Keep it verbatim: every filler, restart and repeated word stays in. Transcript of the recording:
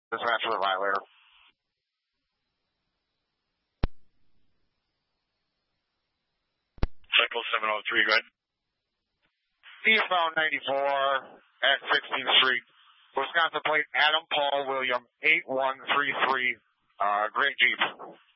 Dispatch for the violator. Cycle seven oh three, go ahead. Eastbound ninety-four at sixteenth Street. Wisconsin plate Adam Paul William eight one three three. Uh, Great Jeep.